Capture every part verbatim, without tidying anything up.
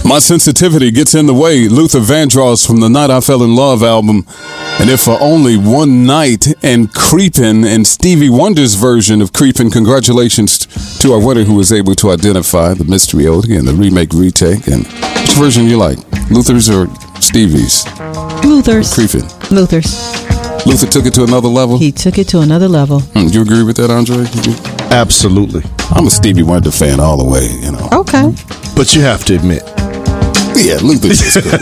My sensitivity gets in the way. Luther Vandross from the Night I Fell in Love album. And if for only one night, and Creepin', and Stevie Wonder's version of Creepin'. Congratulations to our winner who was able to identify the mystery oldie and the remake retake. And which version you like? Luther's or Stevie's? Luther's. Creepin'. Luther's. Luther took it to another level? He took it to another level. Hmm, you agree with that, Andre? Absolutely. I'm a Stevie Wonder fan all the way, you know. Okay. But you have to admit. Yeah, Luther's was cool.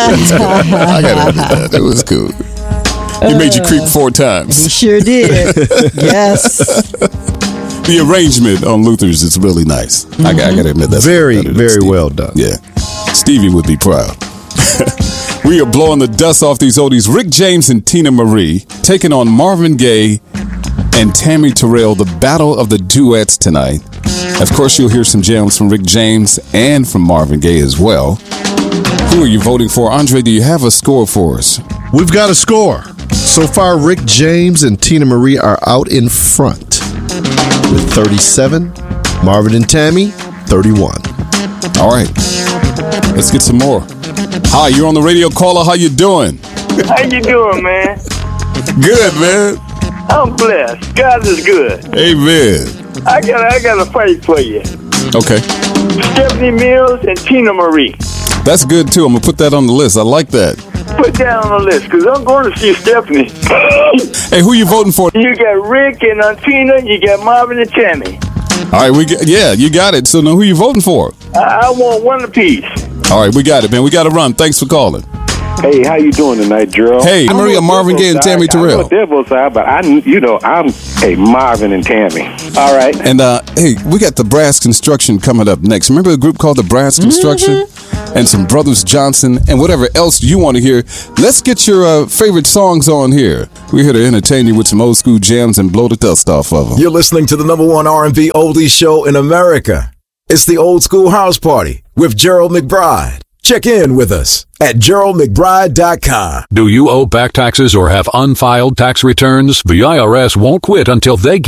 I gotta admit that. It was cool. He made you creep four times. He sure did. Yes. The arrangement on Luther's is really nice. Mm-hmm. I, I gotta admit that's very, very well done. Yeah. Stevie would be proud. We are blowing the dust off these oldies. Rick James and Tina Marie taking on Marvin Gaye and Tammy Terrell, the battle of the duets tonight. Of course, you'll hear some jams from Rick James and from Marvin Gaye as well. Who are you voting for? Andre, do you have a score for us? We've got a score. So far, Rick James and Tina Marie are out in front with thirty-seven. Marvin and Tammy, thirty-one. All right. Let's get some more. Hi, you're on the radio. Caller, how you doing? How you doing, man? Good, man. I'm blessed. God is good. Amen. I got I got a fight for you. Okay. Stephanie Mills and Tina Marie. That's good, too. I'm going to put that on the list. I like that. Put that on the list, because I'm going to see Stephanie. Hey, who you voting for? You got Rick and uh, Tina. You got Marvin and Tammy. All right, we got, yeah, you got it. So now who you voting for? I, I want one apiece. All right, we got it, man. We got to run. Thanks for calling. Hey, how you doing tonight, Gerald? Hey, Maria, Marvin Gaye and Tammy Terrell. I'm on both side, but I, you know, I'm hey Marvin and Tammy. All right. And uh, hey, we got the Brass Construction coming up next. Remember a group called the Brass Construction? Mm-hmm. And some Brothers Johnson and whatever else you want to hear. Let's get your uh, favorite songs on here. We're here to entertain you with some old school jams and blow the dust off of them. You're listening to the number one R and B oldies show in America. It's the Old School House Party with Gerald McBride. Check in with us at gerald mcbride dot com. Do you owe back taxes or have unfiled tax returns? The I R S won't quit until they get